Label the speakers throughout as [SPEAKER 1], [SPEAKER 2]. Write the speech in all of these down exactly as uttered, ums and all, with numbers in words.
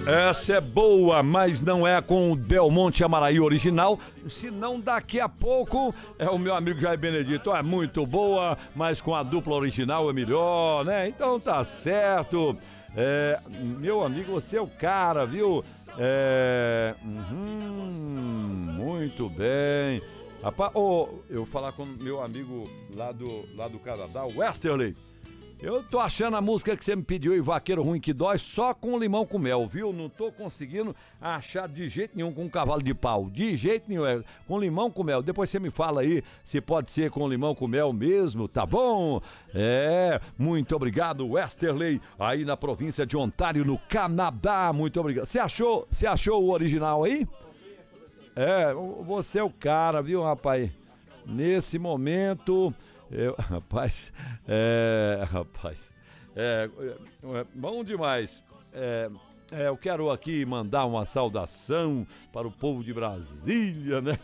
[SPEAKER 1] Essa é boa, mas não é com o Belmonte Amaraí original, senão daqui a pouco é o meu amigo Jair Benedito. É muito boa, mas com a dupla original é melhor, né? Então tá certo. É, meu amigo, você é o cara, viu? É, uhum, muito bem. Rapaz, oh, eu vou falar com meu amigo lá do, lá do Canadá, o Westerly. Eu tô achando a música que você me pediu, e Vaqueiro Ruim que Dói, só com limão com mel, viu? Não tô conseguindo achar de jeito nenhum com um cavalo de pau. De jeito nenhum, é com limão com mel. Depois você me fala aí se pode ser com limão com mel mesmo, tá bom? É, muito obrigado, Westerly, aí na província de Ontário, no Canadá. Muito obrigado. Você achou, você achou o original aí? É, você é o cara, viu, rapaz? Nesse momento... Eu, rapaz, é, rapaz, é, é bom demais. É, é, eu quero aqui mandar uma saudação para o povo de Brasília, né?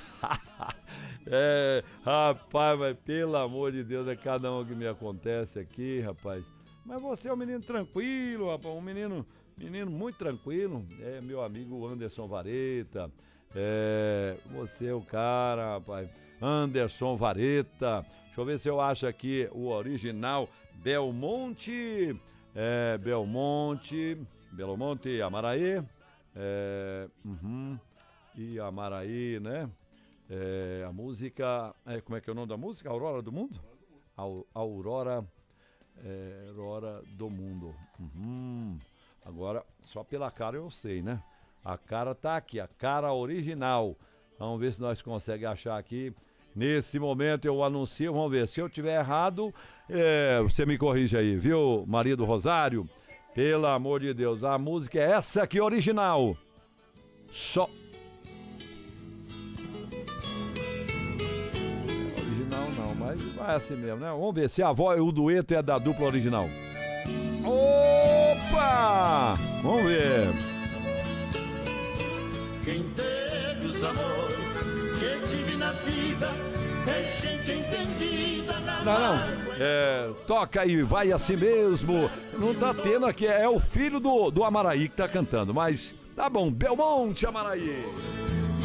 [SPEAKER 1] É, rapaz, mas pelo amor de Deus, é cada um que me acontece aqui, rapaz. Mas você é um menino tranquilo, rapaz, um menino, menino muito tranquilo. É meu amigo Anderson Vareta. É, você é o cara, rapaz. Anderson Vareta. Deixa eu ver se eu acho aqui o original. Belmonte, é, Belmonte, Belmonte, Amaraí, é, uhum, e Amaraí, né? É, a música, é, como é que é o nome da música? Aurora do Mundo? Au, Aurora, é, Aurora do Mundo. Uhum. Agora, só pela cara eu sei, né? A cara tá aqui, a cara original. Vamos ver se nós conseguimos achar aqui. Nesse momento eu anuncio, vamos ver, se eu tiver errado, é, você me corrige aí, viu, Maria do Rosário? Pelo amor de Deus, a música é essa aqui, original. Só... Original não, mas vai assim mesmo, né? Vamos ver se a voz, o dueto é da dupla original. Opa! Vamos ver.
[SPEAKER 2] Quem teve os amores que tive na vida é gente entendida na
[SPEAKER 1] Não, não, é, toca aí, vai assim mesmo. Não tá tendo aqui, é o filho do, do Amaraí que tá cantando, mas tá bom, Belmonte Amaraí.